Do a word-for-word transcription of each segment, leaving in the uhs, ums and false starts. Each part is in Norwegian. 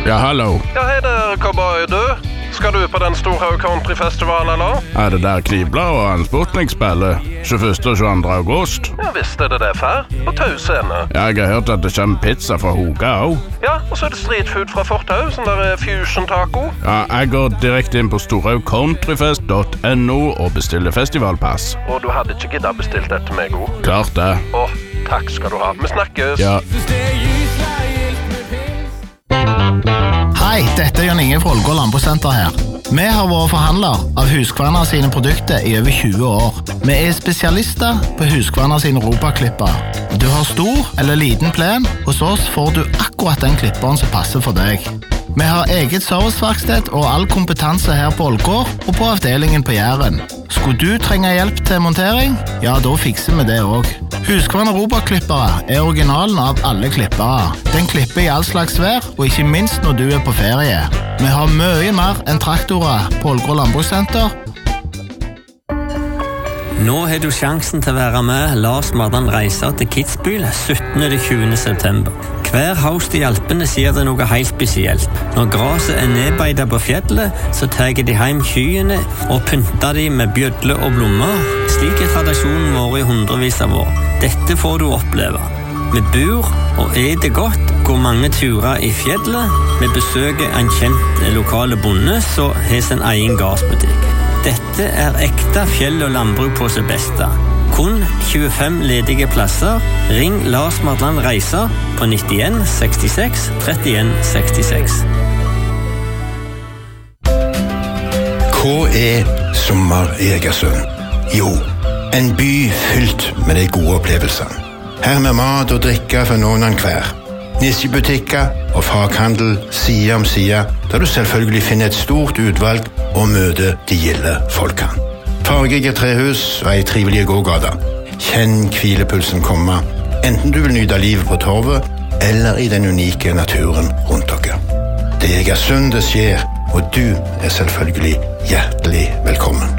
Ja, hallo. Ja, hej där, cowboy du. Ska du på den Storhaug Countryfestivalen eller? Er det der Knibla og en Sputnik-spiller tjueförsta og tjueandra august? Ja, visst är det det för. På Tusene. Ja, jeg har hørt at det kommer pizza fra Hoga også. Ja, och så är det street food fra Fortau, sån där eh, fusion taco. Ja, jeg går direkte inn på storhaug countryfest punktum no og bestiller festivalpass. Och du hade inte giddat bestilt det till mig, god. Klart det. Åh, tack ska du ha. Vi snackes. Ja. Hei, dette er Jan Inge fra Ålgård Landbrukssenter her. Vi har vært forhandler av Husqvarna sine produkter i over tjue år. Vi er spesialister på Husqvarna sine ropaklipper. Du har stor eller liten plen, hos oss får du akkurat den klipperen som passer for deg. Vi har eget serviceverksted og all kompetanse her på Ålgård og på avdelingen på Jæren. Skulle du trenge hjelp til montering? Ja, da fikser vi det også. Husqvarna robaklippere er originalen av alle klippere. Den klipper i all slags vær, og ikke minst når du er på ferie. Vi har mye mer enn traktorer på Ålgård Landbrukssenter. Nå har du sjansen til å være med Lars Mardan reiser til Kitzbühel syttende til tjuende september. Hver høst i Alpene sier det noe helt spesielt. Når graset er nedbeidet på fjellet, så tar de hjem kyene og pynter de med bjødler og blommer. Slik er tradisjonen vår i hundrevis av år. Dette får du oppleve. Vi bor og eter godt, går mange turer i fjellet. Vi besøker en kjent lokale bonde som har sin egen gardsbutikk. Dette er ekte fjell- og landbruk på sitt beste. Kun tjuefem ledige plasser. Ring Lars Mardan Reiser på nittien sekstiseks trettien sekstiseks. Hva er sommer i Egersund? Jo, en by fylt med de gode opplevelsene. Her med mat og drikke for noen av hver. Nisjebutikker og faghandel side om side, der du selvfølgelig finner et stort utvalg og møter de gilde folkene. Fargige trehus og ei trivelig gågata. Kjenn hvilepulsen komme, enten du vil nyte livet på torvet eller i den unike naturen rundt dere. Det er Egersund det skjer, og du er selvfølgelig hjertelig velkommen.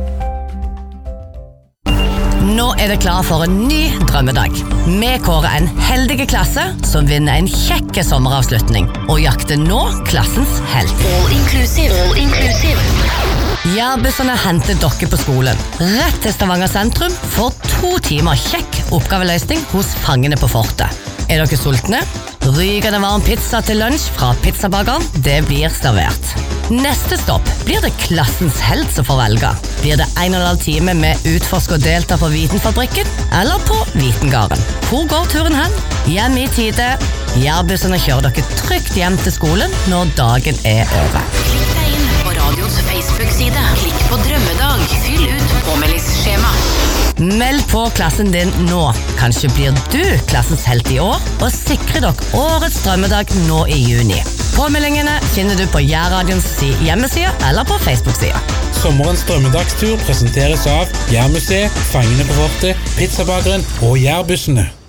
Nå er det klar for en ny drømmedag. Vi kårer en heldige klasse som vinner en kjekke sommeravslutning og jakter nå klassens helt. All inclusive, all inclusive. Jærbussene henter dere på skolen. Rett til Stavanger sentrum for to timer kjekk oppgaveløsning hos fangene på fortet. Er dere sultne? Rykende varm pizza til lunsj fra pizzabakeren, det blir servert. Neste stopp blir det klassens helt som får velge. Blir det en og en halv time med utforsk og delta på Vitenfabrikken eller på Vitengarden? Hvor går turen hen? Hjem i tide. Jærbussene kjører dere trygt hjem til skolen når dagen er over. Klikk deg inn på radions Facebook-side. Klikk på drømmedag. Fyll ut påmeldingsskjema. Meld på klassen din nå. Kanskje blir du klassens helt i år, og sikrer dere årets drømmedag nå i juni. Påmeldingene finner du på Jærradions hjemmeside eller på Facebook-sida. Sommerens drømmedagstur presenteres av Jærmuseet, Fangene på fortet, Pizzabakeren og Jærbussene.